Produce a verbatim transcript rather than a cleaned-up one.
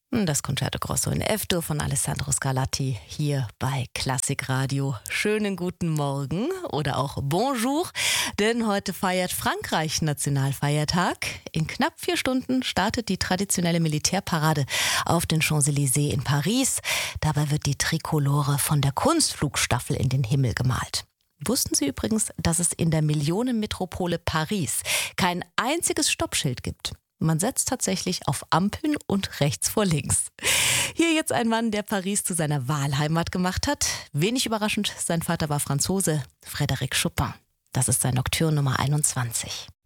Das Concerto Grosso in F-Dur von Alessandro Scarlatti hier bei Klassikradio. Schönen guten Morgen oder auch Bonjour, denn heute feiert Frankreich Nationalfeiertag. In knapp vier Stunden startet die traditionelle Militärparade auf den Champs-Élysées in Paris. Dabei wird die Trikolore von der Kunstflugstaffel in den Himmel gemalt. Wussten Sie übrigens, dass es in der Millionenmetropole Paris kein einziges Stoppschild gibt? Man setzt tatsächlich auf Ampeln und rechts vor links. Hier jetzt ein Mann, der Paris zu seiner Wahlheimat gemacht hat. Wenig überraschend, sein Vater war Franzose, Frédéric Chopin. Das ist sein Nocturne Nummer einundzwanzig.